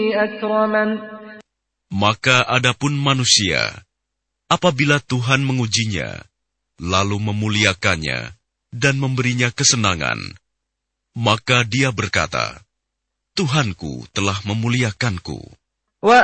أكرمن. Maka adapun manusia, apabila Tuhan mengujinya, lalu memuliakannya dan memberinya kesenangan, maka dia berkata, Tuhanku telah memuliakanku.